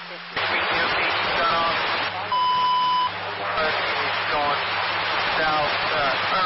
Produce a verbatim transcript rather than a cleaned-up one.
Between D O T shut off. Uh, it's going south, uh,